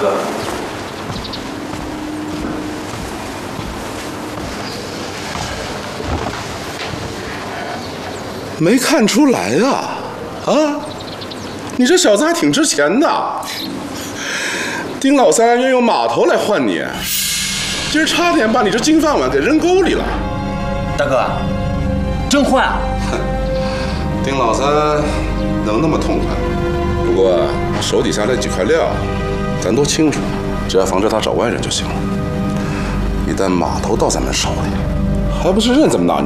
哥。 没看出来呀，你这小子还挺值钱的。丁老三愿用码头来换你，今儿差点把你这金饭碗给扔沟里了。 大哥，真换啊？ 丁老三能那么痛快？不过手底下那几块料，咱都清楚，只要防止他找外人就行了。一旦码头到咱们手里，还不是任怎么拿捏？